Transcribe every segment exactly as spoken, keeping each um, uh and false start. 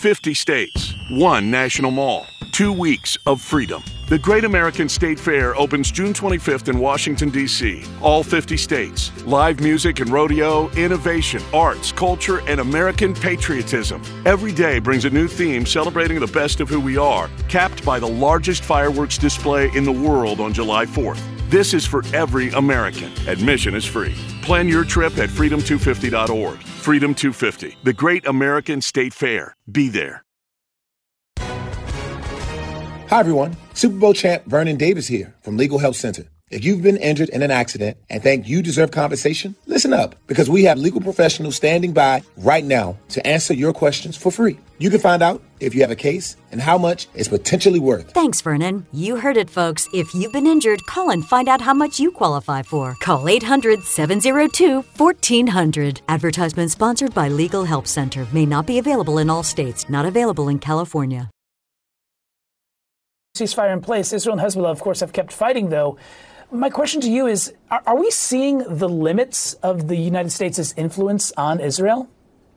fifty states, one national mall, two weeks of freedom. The Great American State Fair opens June twenty-fifth in Washington, D C All fifty states. Live music and rodeo, innovation, arts, culture, and American patriotism. Every day brings a new theme celebrating the best of who we are, capped by the largest fireworks display in the world on July fourth. This is for every American. Admission is free. Plan your trip at freedom two fifty dot org. Freedom two fifty, the Great American State Fair. Be there. Hi, everyone. Super Bowl champ Vernon Davis here from Legal Help Center. If you've been injured in an accident and think you deserve compensation, listen up, because we have legal professionals standing by right now to answer your questions for free. You can find out if you have a case and how much it's potentially worth. Thanks, Vernon. You heard it, folks. If you've been injured, call and find out how much you qualify for. Call eight hundred, seven oh two, fourteen hundred. Advertisement sponsored by Legal Help Center. May not be available in all states. Not available in California. Ceasefire in place. Israel and Hezbollah, of course, have kept fighting, though. My question to you is, are, are we seeing the limits of the United States' influence on Israel?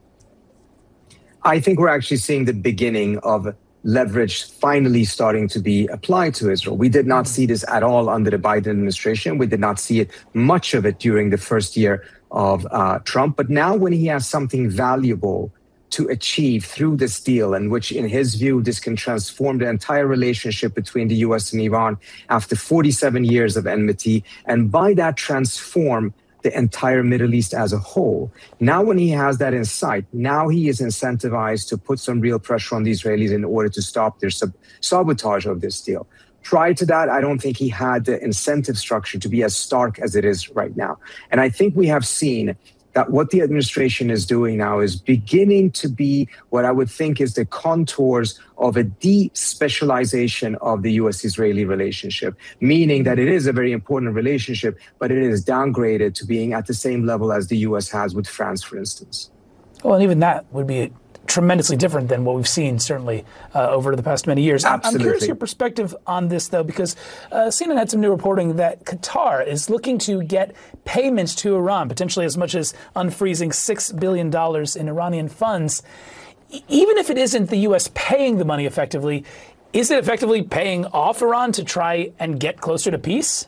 I think we're actually seeing the beginning of leverage finally starting to be applied to Israel. We did not see this at all under the Biden administration. We did not see it, much of it, during the first year of uh, Trump. But now when he has something valuable to achieve through this deal, in which, in his view, this can transform the entire relationship between the U S and Iran after forty-seven years of enmity, and by that transform the entire Middle East as a whole. Now, when he has that in sight, now he is incentivized to put some real pressure on the Israelis in order to stop their sub- sabotage of this deal. Prior to that, I don't think he had the incentive structure to be as stark as it is right now. And I think we have seen that what the administration is doing now is beginning to be what I would think is the contours of a de-specialization of the U S-Israeli relationship, meaning that it is a very important relationship, but it is downgraded to being at the same level as the U S has with France, for instance. Well, and even that would be tremendously different than what we've seen, certainly, uh, over the past many years. Absolutely. I'm curious your perspective on this, though, because uh, C N N had some new reporting that Qatar is looking to get payments to Iran, potentially as much as unfreezing six billion dollars in Iranian funds. E- even if it isn't the U S paying the money effectively, is it effectively paying off Iran to try and get closer to peace?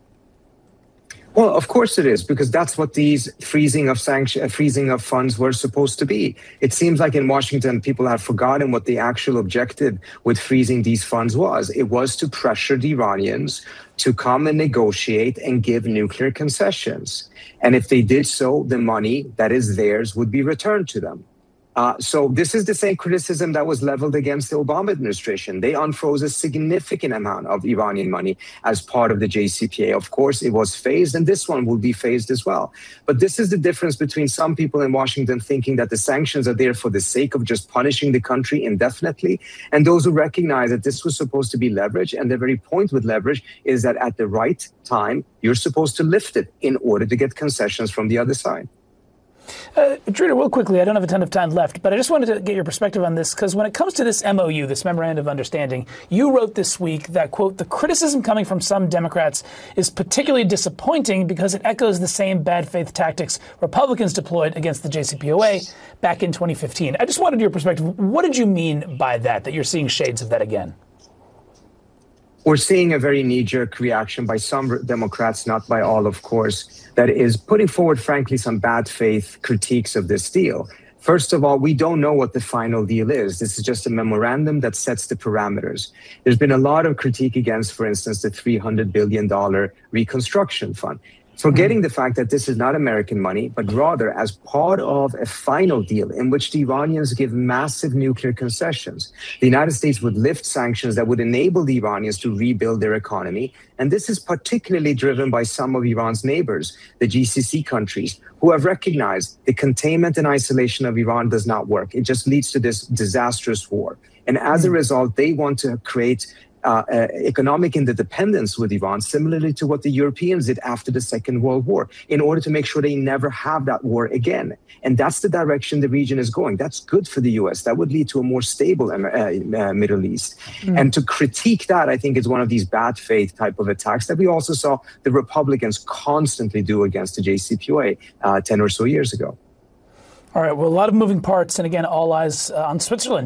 Well, of course it is, because that's what these freezing of sanction, freezing of funds were supposed to be. It seems like in Washington, people have forgotten what the actual objective with freezing these funds was. It was to pressure the Iranians to come and negotiate and give nuclear concessions. And if they did so, the money that is theirs would be returned to them. Uh, so this is the same criticism that was leveled against the Obama administration. They unfroze a significant amount of Iranian money as part of the J C P A. Of course, it was phased, and this one will be phased as well. But this is the difference between some people in Washington thinking that the sanctions are there for the sake of just punishing the country indefinitely, and those who recognize that this was supposed to be leverage. And the very point with leverage is that at the right time, you're supposed to lift it in order to get concessions from the other side. Uh, Trina, real quickly, I don't have a ton of time left, but I just wanted to get your perspective on this, because when it comes to this M O U, this Memorandum of Understanding, you wrote this week that, quote, the criticism coming from some Democrats is particularly disappointing because it echoes the same bad faith tactics Republicans deployed against the J C P O A back in twenty fifteen. I just wanted your perspective. What did you mean by that, that you're seeing shades of that again? We're seeing a very knee-jerk reaction by some Democrats, not by all, of course, that is putting forward, frankly, some bad faith critiques of this deal. First of all, we don't know what the final deal is. This is just a memorandum that sets the parameters. There's been a lot of critique against, for instance, the three hundred billion dollars reconstruction fund. Forgetting the fact that this is not American money, but rather as part of a final deal in which the Iranians give massive nuclear concessions. The United States would lift sanctions that would enable the Iranians to rebuild their economy. And this is particularly driven by some of Iran's neighbors, the G C C countries, who have recognized the containment and isolation of Iran does not work. It just leads to this disastrous war. And as a result, they want to create Uh, uh, economic interdependence with Iran, similarly to what the Europeans did after the Second World War, in order to make sure they never have that war again. And that's the direction the region is going. That's good for the U S. That would lead to a more stable uh, uh, Middle East. Mm. And to critique that, I think, is one of these bad faith type of attacks that we also saw the Republicans constantly do against the J C P O A uh, ten or so years ago. All right. Well, a lot of moving parts. And again, all eyes uh, on Switzerland.